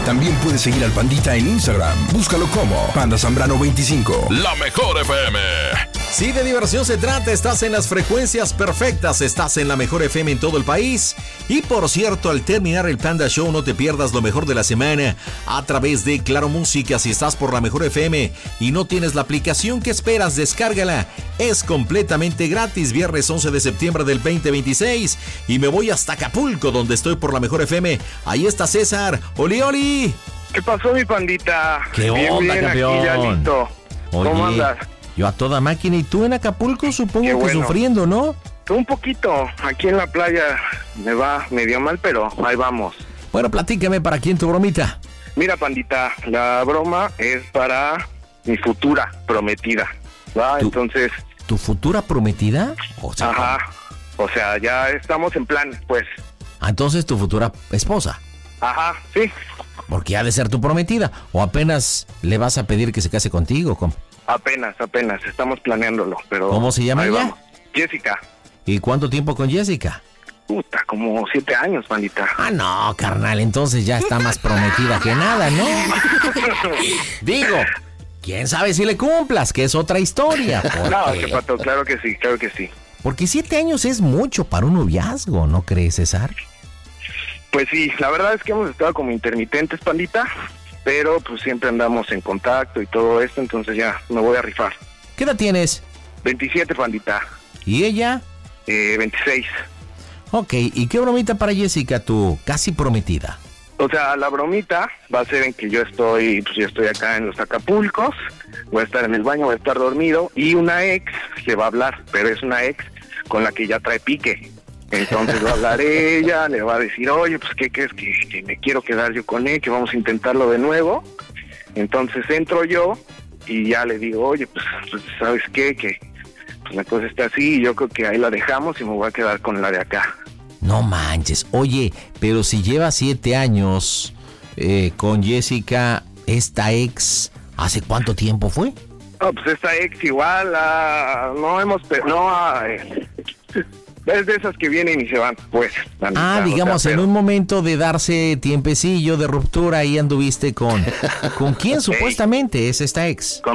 También puedes seguir al Pandita en Instagram. Búscalo como Panda Zambrano 25. La Mejor FM. Si de diversión se trata, estás en las frecuencias perfectas, estás en la Mejor FM en todo el país. Y por cierto, al terminar el Panda Show, no te pierdas lo mejor de la semana a través de Claro Música. Si estás por la Mejor FM y no tienes la aplicación, ¿qué esperas? Descárgala. Es completamente gratis. Viernes 11 de septiembre del 2026. Y me voy hasta Acapulco, donde estoy por la Mejor FM. Ahí está César. ¡Oli, oli! ¿Qué pasó, mi pandita? ¿Qué onda, campeón? Aquí ya listo. ¿Cómo andas? Yo a toda máquina. ¿Y tú en Acapulco? Supongo que bueno. Sufriendo, ¿no? Un poquito. Aquí en la playa me va medio mal, pero ahí vamos. Bueno, platícame, ¿para quién tu bromita? Mira, pandita, la broma es para mi futura prometida, ¿va? Entonces... ¿Tu futura prometida? O sea, ajá. O sea, ya estamos en plan, pues. Entonces, tu futura esposa. Ajá, sí. Porque ha de ser tu prometida. ¿O apenas le vas a pedir que se case contigo? ¿Cómo? Apenas, estamos planeándolo, pero... ¿Cómo se llama ella? Vamos. Jessica. ¿Y cuánto tiempo con Jessica? Puta, como 7 años, pandita. No, carnal, entonces ya está más prometida que nada, ¿no? Digo, quién sabe si le cumplas, que es otra historia. Porque... No, qué pato, claro que sí. Porque 7 años es mucho para un noviazgo, ¿no crees, César? Pues sí, la verdad es que hemos estado como intermitentes, pandita, pero pues siempre andamos en contacto y todo esto, entonces ya me voy a rifar. ¿Qué edad tienes? 27, pandita. ¿Y ella? 26. Ok, ¿y qué bromita para Jessica, tu casi prometida? O sea, la bromita va a ser en que yo estoy acá en los Acapulcos, voy a estar en el baño, voy a estar dormido, y una ex le va a hablar, pero es una ex con la que ya trae pique. Entonces va a hablar ella, le va a decir, oye, pues ¿qué crees? Que me quiero quedar yo con él, que vamos a intentarlo de nuevo. Entonces entro yo y ya le digo, oye, pues ¿sabes qué? Que pues la cosa está así y yo creo que ahí la dejamos y me voy a quedar con la de acá. No manches, oye, pero si lleva 7 años con Jessica, esta ex, ¿hace cuánto tiempo fue? No, pues esta ex igual, es de esas que vienen y se van, pues. Digamos, en un momento de darse tiempecillo de ruptura, ahí anduviste con... ¿Con quién supuestamente es esta ex?